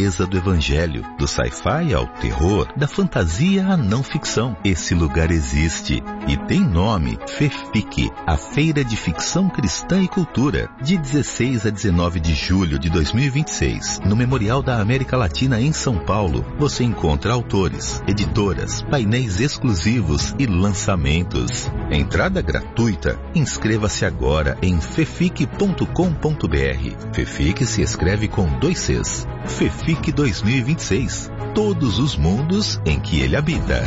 beleza do evangelho, do sci-fi ao terror, da fantasia à não ficção. Esse lugar existe e tem nome: FEFIC, a Feira de Ficção Cristã e Cultura, de 16 a 19 de julho de 2026, no Memorial da América Latina em São Paulo. Você encontra autores, editoras, painéis exclusivos e lançamentos. Entrada gratuita. Inscreva-se agora em fefic.com.br. FEFIC se escreve com 2 Cs. FEFIC 2026. Todos os mundos em que ele habita.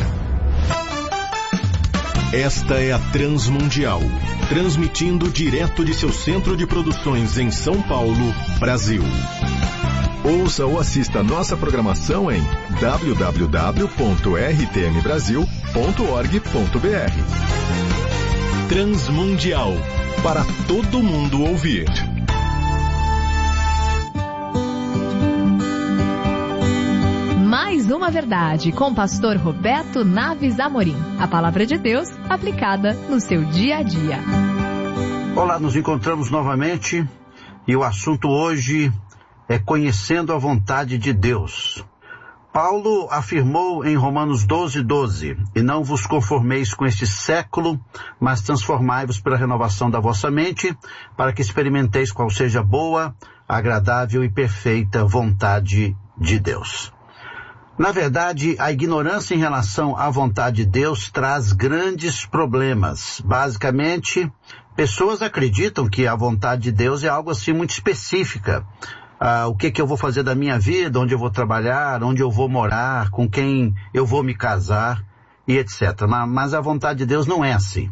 Esta é a Transmundial, transmitindo direto de seu centro de produções em São Paulo, Brasil. Ouça ou assista nossa programação em www.rtmbrasil.org.br. Transmundial, para todo mundo ouvir. Mais uma verdade com o pastor Roberto Naves Amorim. A palavra de Deus aplicada no seu dia a dia. Olá, nos encontramos novamente e o assunto hoje é conhecendo a vontade de Deus. Paulo afirmou em Romanos 12:12, e não vos conformeis com este século, mas transformai-vos pela renovação da vossa mente, para que experimenteis qual seja a boa, agradável e perfeita vontade de Deus. Na verdade, a ignorância em relação à vontade de Deus traz grandes problemas. Basicamente, pessoas acreditam que a vontade de Deus é algo assim muito específica. O que eu vou fazer da minha vida, onde eu vou trabalhar, onde eu vou morar, com quem eu vou me casar e etc. Mas a vontade de Deus não é assim.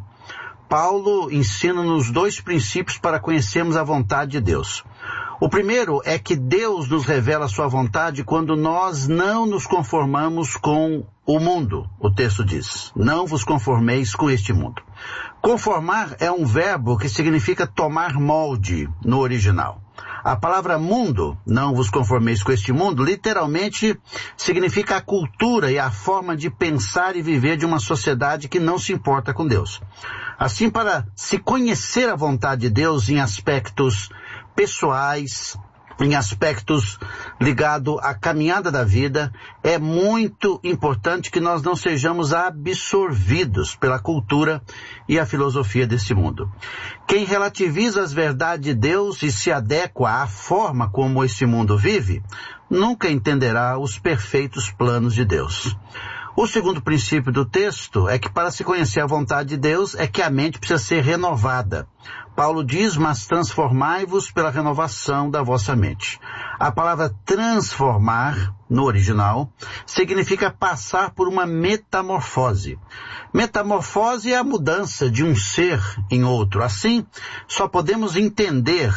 Paulo ensina-nos 2 princípios para conhecermos a vontade de Deus. O primeiro é que Deus nos revela a sua vontade quando nós não nos conformamos com o mundo. O texto diz: não vos conformeis com este mundo. Conformar é um verbo que significa tomar molde no original. A palavra mundo, não vos conformeis com este mundo, literalmente significa a cultura e a forma de pensar e viver de uma sociedade que não se importa com Deus. Assim, para se conhecer a vontade de Deus em aspectos pessoais, em aspectos ligados à caminhada da vida, é muito importante que nós não sejamos absorvidos pela cultura e a filosofia desse mundo. Quem relativiza as verdades de Deus e se adequa à forma como esse mundo vive, nunca entenderá os perfeitos planos de Deus. O segundo princípio do texto é que para se conhecer a vontade de Deus é que a mente precisa ser renovada. Paulo diz: mas transformai-vos pela renovação da vossa mente. A palavra transformar, no original, significa passar por uma metamorfose. Metamorfose é a mudança de um ser em outro. Assim, só podemos entender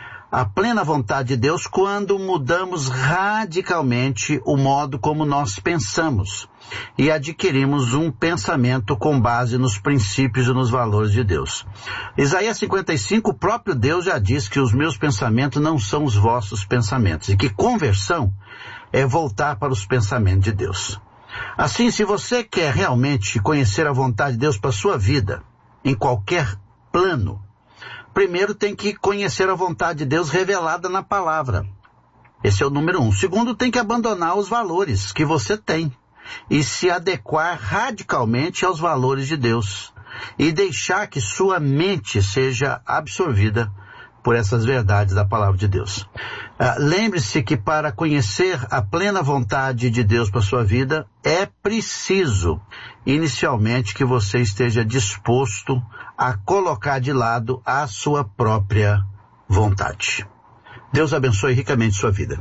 a plena vontade de Deus quando mudamos radicalmente o modo como nós pensamos e adquirimos um pensamento com base nos princípios e nos valores de Deus. Isaías 55, o próprio Deus já diz que os meus pensamentos não são os vossos pensamentos e que conversão é voltar para os pensamentos de Deus. Assim, se você quer realmente conhecer a vontade de Deus para a sua vida, em qualquer plano, primeiro tem que conhecer a vontade de Deus revelada na palavra. Esse é o número 1. Segundo, tem que abandonar os valores que você tem e se adequar radicalmente aos valores de Deus e deixar que sua mente seja absorvida por essas verdades da palavra de Deus. Lembre-se que para conhecer a plena vontade de Deus para a sua vida, é preciso, inicialmente, que você esteja disposto a colocar de lado a sua própria vontade. Deus abençoe ricamente sua vida.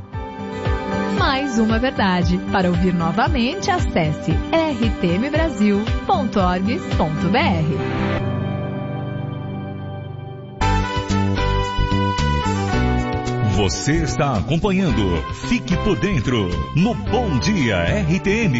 Mais uma verdade. Para ouvir novamente, acesse rtmbrasil.org.br. Você está acompanhando Fique por Dentro no Bom Dia RTM.